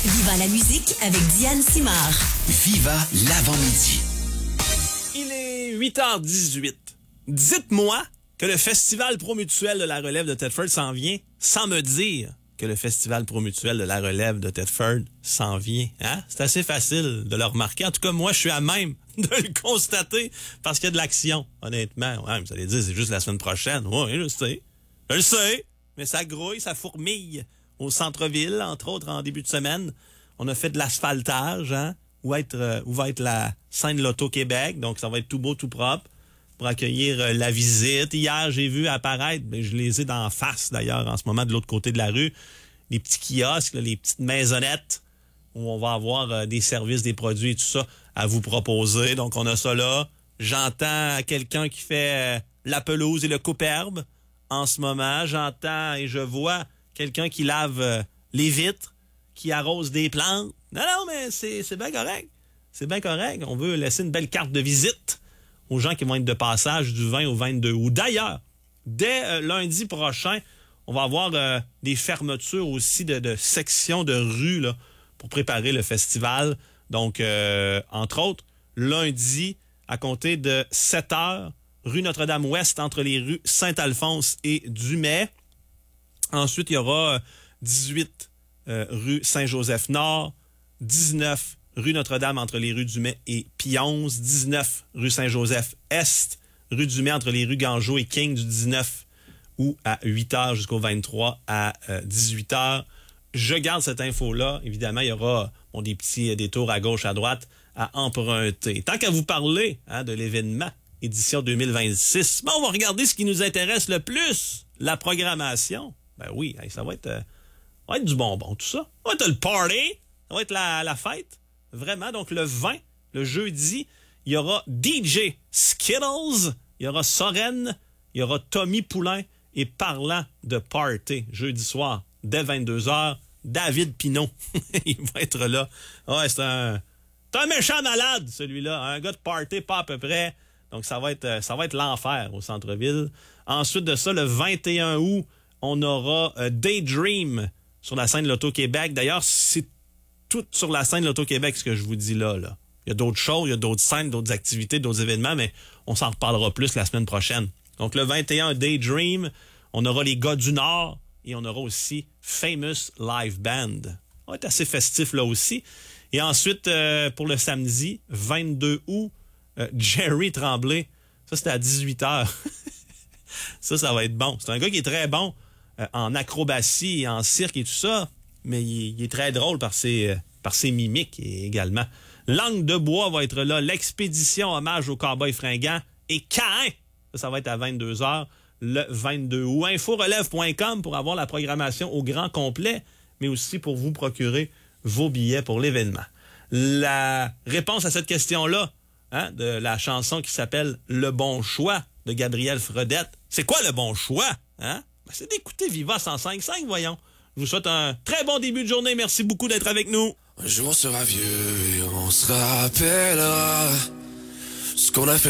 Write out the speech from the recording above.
Viva la musique avec Diane Simard. Viva l'avant-midi. Il est 8h18. Dites-moi que le Festival Promutuel de la Relève de Thetford s'en vient sans me dire que le Festival Promutuel de la Relève de Thetford s'en vient. Hein? C'est assez facile de le remarquer. En tout cas, moi, je suis à même de le constater parce qu'il y a de l'action, honnêtement. Ouais, vous allez dire, c'est juste la semaine prochaine. Oui, je sais. Je le sais. Mais ça grouille, ça fourmille au centre-ville, entre autres, en début de semaine. On a fait de l'asphaltage, hein? Où va être la scène Loto-Québec. Donc, ça va être tout beau, tout propre pour accueillir la visite. Hier, j'ai vu apparaître, mais je les ai d'en face, d'ailleurs, en ce moment, de l'autre côté de la rue, les petits kiosques, là, les petites maisonnettes où on va avoir des services, des produits et tout ça à vous proposer. Donc, on a ça là. J'entends quelqu'un qui fait la pelouse et le coupe-herbe en ce moment. J'entends et je vois quelqu'un qui lave les vitres, qui arrose des plantes. Non, mais c'est bien correct. C'est bien correct. On veut laisser une belle carte de visite aux gens qui vont être de passage du 20 au 22 août. D'ailleurs, dès lundi prochain, on va avoir des fermetures aussi de sections de rues là, pour préparer le festival. Donc, entre autres, lundi, à compter de 7 heures, rue Notre-Dame-Ouest, entre les rues Saint-Alphonse et Dumais. Ensuite, il y aura 18 rue Saint-Joseph-Nord, 19 rue Notre-Dame entre les rues Dumais et Pionze, 19 rue Saint-Joseph-Est, rue Dumais entre les rues Gangeau et King du 19 août à 8h jusqu'au 23 à 18h. Je garde cette info-là. Évidemment, il y aura des petits détours à gauche, à droite à emprunter. Tant qu'à vous parler de l'événement édition 2026, on va regarder ce qui nous intéresse le plus, la programmation. Ben oui, ça va être du bonbon, tout ça. Ça va être le party, ça va être la fête. Vraiment, donc le 20, le jeudi, il y aura DJ Skittles, il y aura Soren, il y aura Tommy Poulain et parlant de party, jeudi soir, dès 22h, David Pinot, il va être là. Ouais, c'est un méchant malade, celui-là, un gars de party, pas à peu près. Donc ça va être l'enfer au centre-ville. Ensuite de ça, le 21 août, on aura Daydream sur la scène Loto-Québec. D'ailleurs, c'est tout sur la scène Loto-Québec, ce que je vous dis là. Il y a d'autres shows, il y a d'autres scènes, d'autres activités, d'autres événements, mais on s'en reparlera plus la semaine prochaine. Donc, le 21, Daydream, on aura les gars du Nord et on aura aussi Famous Live Band. On va être assez festif là aussi. Et ensuite, pour le samedi, 22 août, Jerry Tremblay. Ça, c'était à 18h. Ça va être bon. C'est un gars qui est très bon en acrobatie et en cirque et tout ça. Mais il est très drôle par ses mimiques également. Langue de bois va être là. L'expédition hommage au cowboy fringant. Et Cain, ça va être à 22h le 22 août. Inforelève.com pour avoir la programmation au grand complet, mais aussi pour vous procurer vos billets pour l'événement. La réponse à cette question-là, de la chanson qui s'appelle « Le bon choix » de Gabriel Fredette. C'est quoi le bon choix? C'est d'écouter Viva 105.5, voyons. Je vous souhaite un très bon début de journée. Merci beaucoup d'être avec nous. Un jour on sera vieux et on se rappellera ce qu'on a fait.